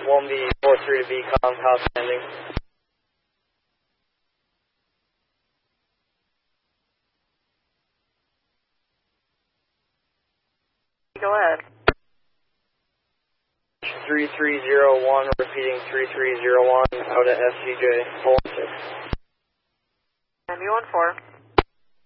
1B43 to BCOM, top standing. Go ahead. 3301, repeating 3301, out at SCJ, 416. MU14.